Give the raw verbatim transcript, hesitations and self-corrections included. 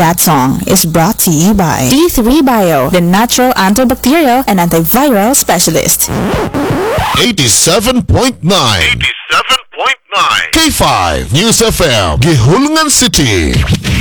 That song is brought to you by D three Bio, the natural antibacterial and antiviral specialist. eighty-seven point nine eighty-seven point nine K five News F M, Gihulungan City.